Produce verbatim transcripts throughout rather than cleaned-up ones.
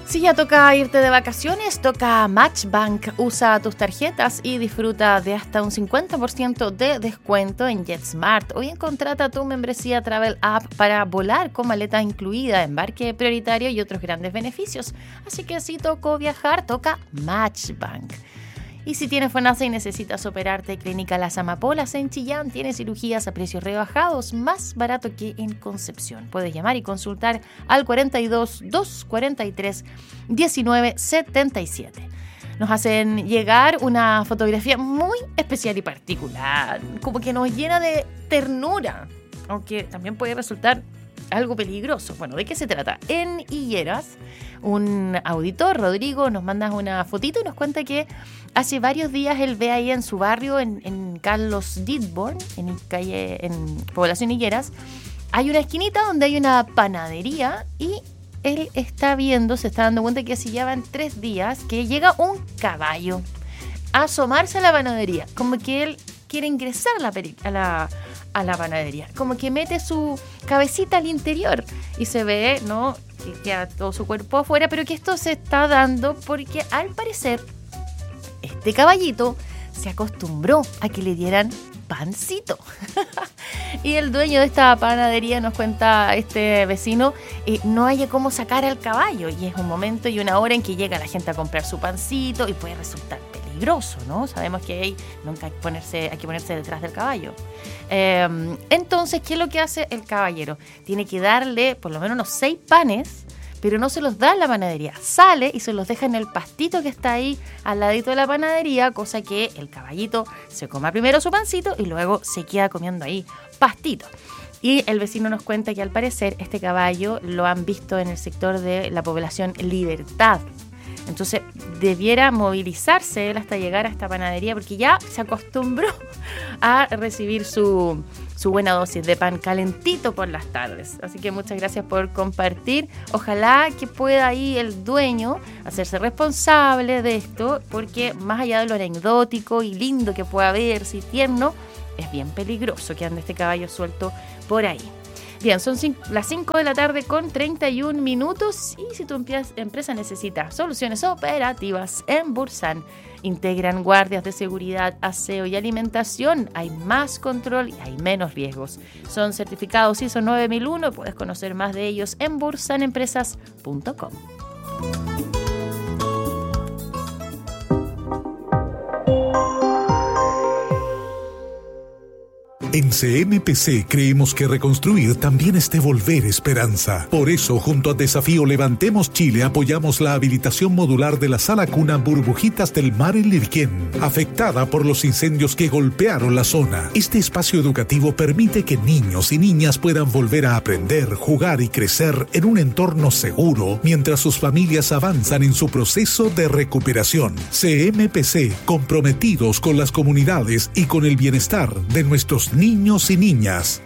Si ya toca irte de vacaciones, toca Matchbank. Usa tus tarjetas y disfruta de hasta un cincuenta por ciento de descuento en JetSmart. O bien contrata tu membresía Travel App para volar con maleta incluida, embarque prioritario y otros grandes beneficios. Así que si tocó viajar, toca Matchbank. Y si tienes FONASA y necesitas operarte, Clínica Las Amapolas en Chillán tiene cirugías a precios rebajados, más barato que en Concepción. Puedes llamar y consultar al cuarenta y dos, doscientos cuarenta y tres, diecinueve setenta y siete. Nos hacen llegar una fotografía muy especial y particular, como que nos llena de ternura, aunque también puede resultar algo peligroso. Bueno, ¿de qué se trata? En Higueras, un auditor, Rodrigo, nos manda una fotito y nos cuenta que hace varios días él ve ahí en su barrio, en, en Carlos Didborn, en calle, en Población Higueras, hay una esquinita donde hay una panadería y él está viendo, se está dando cuenta que así llevan tres días que llega un caballo a asomarse a la panadería, como que él quiere ingresar a la, peri- a la a la panadería, como que mete su cabecita al interior y se ve, ¿no?, que queda todo su cuerpo afuera, pero que esto se está dando porque al parecer este caballito se acostumbró a que le dieran pancito. Y el dueño de esta panadería, nos cuenta este vecino, eh, no haya cómo sacar al caballo, y es un momento y una hora en que llega la gente a comprar su pancito y puede resultar peligroso, ¿no? Sabemos que hay, nunca hay que ponerse, hay que ponerse detrás del caballo. Eh, entonces, ¿qué es lo que hace el caballero? Tiene que darle por lo menos unos seis panes, pero no se los da en la panadería. Sale y se los deja en el pastito que está ahí al ladito de la panadería, cosa que el caballito se coma primero su pancito y luego se queda comiendo ahí pastito. Y el vecino nos cuenta que al parecer este caballo lo han visto en el sector de la población Libertad. Entonces debiera movilizarse él hasta llegar a esta panadería porque ya se acostumbró a recibir su, su buena dosis de pan calentito por las tardes. Así que muchas gracias por compartir. Ojalá que pueda ahí el dueño hacerse responsable de esto, porque más allá de lo anecdótico y lindo que pueda verse y tierno, es bien peligroso que ande este caballo suelto por ahí. Bien, son cinco, las cinco de la tarde con treinta y un minutos y si tu empresa necesita soluciones operativas en Bursan, integran guardias de seguridad, aseo y alimentación, hay más control y hay menos riesgos. Son certificados I S O nueve mil uno, puedes conocer más de ellos en bursan empresas punto com. En C M P C creemos que reconstruir también es devolver esperanza. Por eso, junto a Desafío Levantemos Chile, apoyamos la habilitación modular de la sala cuna Burbujitas del Mar en Lirquén, afectada por los incendios que golpearon la zona. Este espacio educativo permite que niños y niñas puedan volver a aprender, jugar y crecer en un entorno seguro, mientras sus familias avanzan en su proceso de recuperación. C M P C, comprometidos con las comunidades y con el bienestar de nuestros niños y niñas.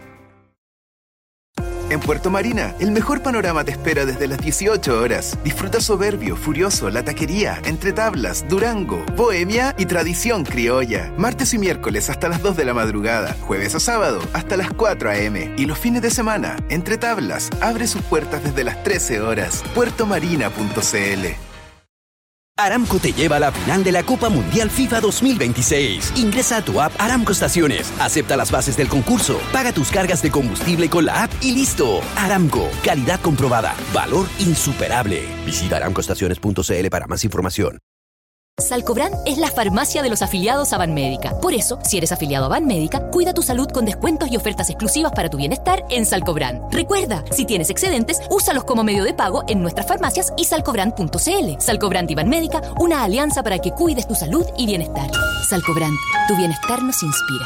En Puerto Marina, el mejor panorama te espera desde las dieciocho horas. Disfruta Soberbio, Furioso, La Taquería, Entre Tablas, Durango, Bohemia y Tradición Criolla. Martes y miércoles hasta las dos de la madrugada. Jueves a sábado hasta las cuatro a eme. Y los fines de semana, Entre Tablas abre sus puertas desde las trece horas. puerto marina punto c l. Aramco te lleva a la final de la Copa Mundial FIFA dos mil veintiséis. Ingresa a tu app Aramco Estaciones, acepta las bases del concurso, paga tus cargas de combustible con la app y listo. Aramco, calidad comprobada, valor insuperable. Visita aramco estaciones punto c l para más información. Salcobran es la farmacia de los afiliados a Banmédica. Por eso, si eres afiliado a Banmédica, cuida tu salud con descuentos y ofertas exclusivas para tu bienestar en Salcobran. Recuerda, si tienes excedentes, úsalos como medio de pago en nuestras farmacias y salcobran punto c l. Salcobran y Banmédica, una alianza para que cuides tu salud y bienestar. Salcobran, tu bienestar nos inspira.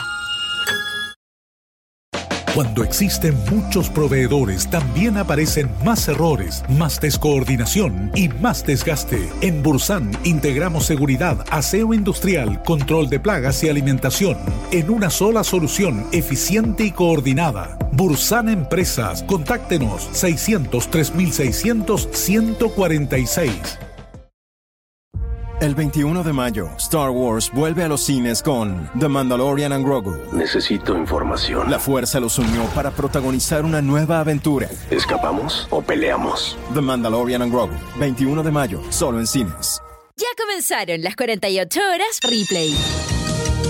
Cuando existen muchos proveedores, también aparecen más errores, más descoordinación y más desgaste. En Bursan integramos seguridad, aseo industrial, control de plagas y alimentación en una sola solución eficiente y coordinada. Bursan Empresas. Contáctenos seiscientos tres mil seiscientos ciento cuarenta y seis. El veintiuno de mayo, Star Wars vuelve a los cines con The Mandalorian and Grogu. Necesito información. La Fuerza los unió para protagonizar una nueva aventura. ¿Escapamos o peleamos? The Mandalorian and Grogu, veintiuno de mayo, solo en cines. Ya comenzaron las cuarenta y ocho horas Replay.